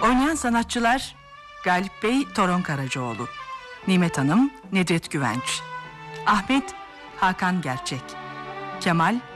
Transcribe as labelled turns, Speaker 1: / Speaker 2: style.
Speaker 1: Oynayan sanatçılar: Galip Bey Toron Karacaoğlu, Nimet Hanım Nedret Güvenç, Ahmet Hakan Gerçek, Kemal